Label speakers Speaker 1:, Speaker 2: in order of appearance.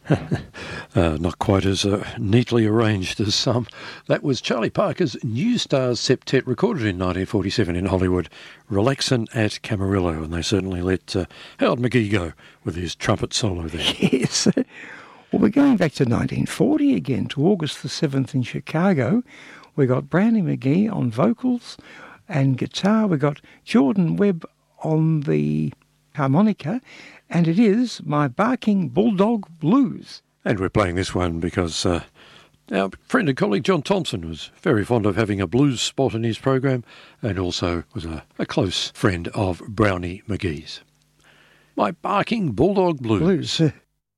Speaker 1: Not quite as neatly arranged as some. That was Charlie Parker's New Stars Septet, recorded in 1947 in Hollywood, Relaxin' at Camarillo, and they certainly let Howard McGhee go with his trumpet solo there.
Speaker 2: Yes. Well, we're going back to 1940 again, to August the 7th in Chicago. We got Brownie McGhee on vocals and guitar. We got Jordan Webb on the harmonica, and it is My Barking Bulldog Blues.
Speaker 1: And we're playing this one because our friend and colleague John Thompson was very fond of having a blues spot in his program, and also was a close friend of Brownie McGhee's. My Barking Bulldog Blues.